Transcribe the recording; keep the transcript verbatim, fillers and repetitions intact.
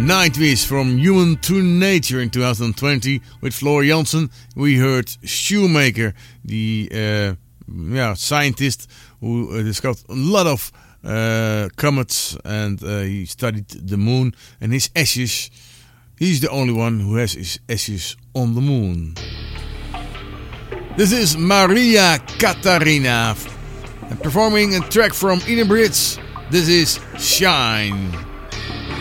Nightwish from Human to Nature in twenty twenty. With Floor Jansen, we heard Shoemaker, the uh, yeah, scientist who uh, discovered a lot of uh, comets, and uh, he studied the moon and his ashes. He's the only one who has his ashes on the moon. This is Maria Katarina performing a track from Eden Bridge. This is Shine.